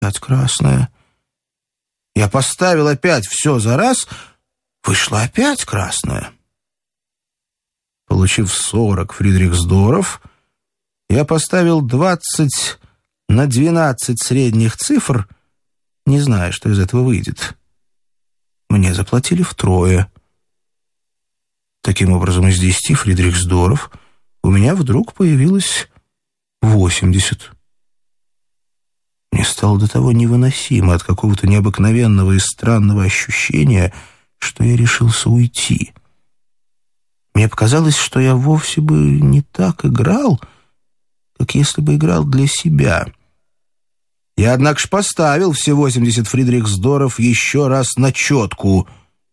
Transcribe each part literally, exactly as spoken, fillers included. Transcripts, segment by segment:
Опять красная. Я поставил опять все за раз, вышла опять красная. Получив сорок фридрихсдоров, я поставил двадцать на двенадцать средних цифр, не зная, что из этого выйдет. Мне заплатили втрое. Таким образом, из десяти фридрихсдоров у меня вдруг появилось восемьдесят. Мне стало до того невыносимо от какого-то необыкновенного и странного ощущения, что я решился уйти. Мне показалось, что я вовсе бы не так играл, как если бы играл для себя. Я, однако ж, поставил все восемьдесят фридрихсдоров еще раз на четку.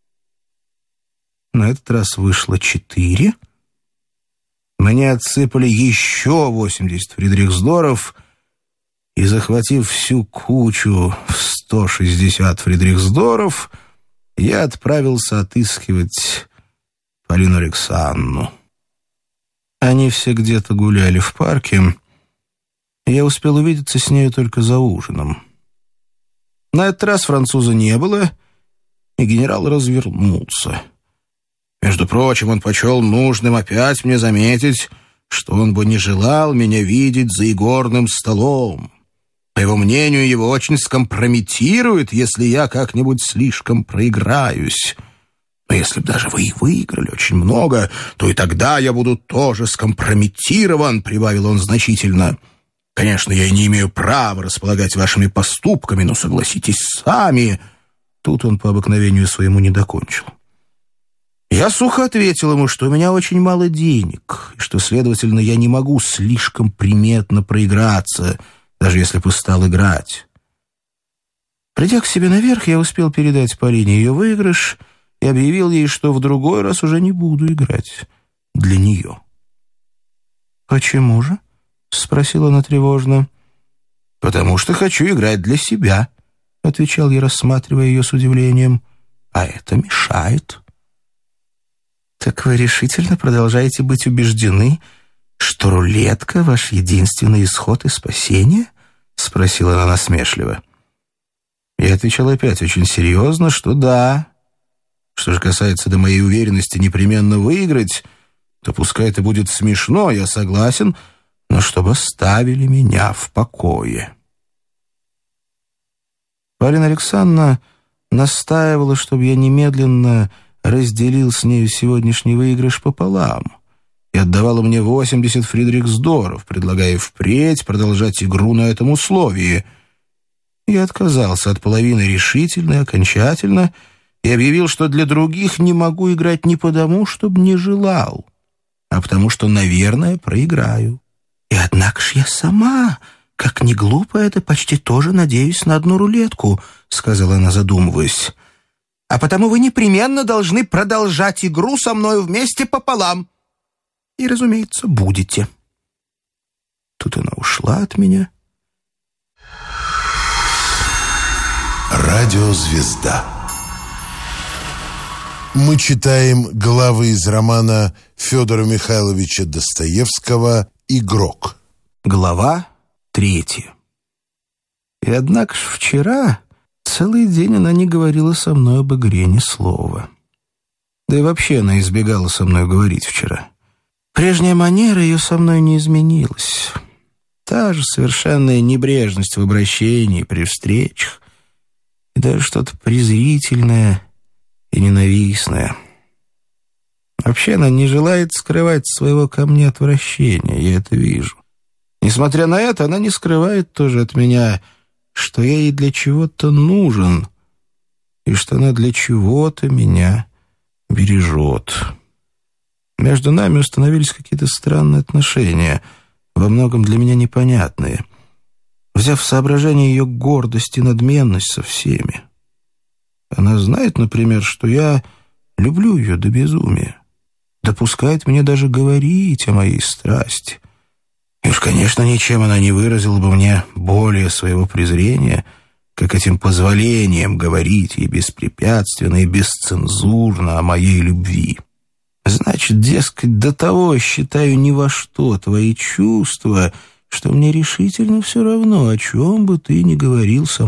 На этот раз вышло четыре. Мне отсыпали еще восемьдесят фридрихсдоров, и, захватив всю кучу в сто шестьдесят фридрихсдоров, я отправился отыскивать Полину Александровну. Они все где-то гуляли в парке, и я успел увидеться с нею только за ужином. На этот раз француза не было, и генерал развернулся. Между прочим, он почел нужным опять мне заметить, что он бы не желал меня видеть за игорным столом. По его мнению, его очень скомпрометирует, если я как-нибудь слишком проиграюсь. Но если бы даже вы и выиграли очень много, то и тогда я буду тоже скомпрометирован, — прибавил он значительно. Конечно, я и не имею права располагать вашими поступками, но согласитесь сами. Тут он по обыкновению своему не докончил. Я сухо ответил ему, что у меня очень мало денег, и что, следовательно, я не могу слишком приметно проиграться, даже если бы стал играть. Придя к себе наверх, я успел передать Полине ее выигрыш и объявил ей, что в другой раз уже не буду играть для нее. «Почему же?» — спросила она тревожно. «Потому что хочу играть для себя», — отвечал я, рассматривая ее с удивлением. «А это мешает». «Так вы решительно продолжаете быть убеждены, что рулетка — ваш единственный исход и спасение?» — спросила она насмешливо. Я отвечал опять очень серьезно, что да. Что же касается до моей уверенности непременно выиграть, то пускай это будет смешно, я согласен, но чтобы оставили меня в покое. Полина Александровна настаивала, чтобы я немедленно разделил с нею сегодняшний выигрыш пополам и отдавала мне восемьдесят фридрихсдоров, предлагая впредь продолжать игру на этом условии. Я отказался от половины решительно и окончательно и объявил, что для других не могу играть не потому, чтобы не желал, а потому что, наверное, проиграю. И однако ж я сама, как ни глупо это, почти тоже надеюсь на одну рулетку, — сказала она, задумываясь. А потому вы непременно должны продолжать игру со мною вместе пополам. И, разумеется, будете. Тут она ушла от меня. Радиозвезда. Мы читаем главы из романа Федора Михайловича Достоевского «Игрок». Глава третья. И однако ж вчера целый день она не говорила со мной об игре ни слова. Да и вообще она избегала со мной говорить вчера. Прежняя манера ее со мной не изменилась. Та же совершенная небрежность в обращении при встречах и даже что-то презрительное и ненавистное. Вообще она не желает скрывать своего ко мне отвращения, я это вижу. Несмотря на это, она не скрывает тоже от меня, что я ей для чего-то нужен, и что она для чего-то меня бережет. Между нами установились какие-то странные отношения, во многом для меня непонятные, взяв в соображение ее гордость и надменность со всеми. Она знает, например, что я люблю ее до безумия, допускает мне даже говорить о моей страсти. И уж, конечно, ничем она не выразила бы мне более своего презрения, как этим позволением говорить ей беспрепятственно и бесцензурно о моей любви. Значит, дескать, до того считаю ни во что твои чувства, что мне решительно все равно, о чем бы ты ни говорил со